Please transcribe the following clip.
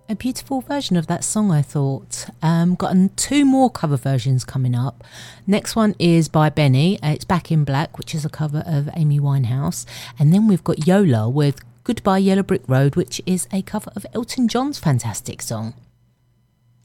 A beautiful version of that song, I thought. Got two more cover versions coming up. Next one is by Benny. It's Back in Black, which is a cover of Amy Winehouse. And then we've got Yola with Goodbye Yellow Brick Road, which is a cover of Elton John's fantastic song.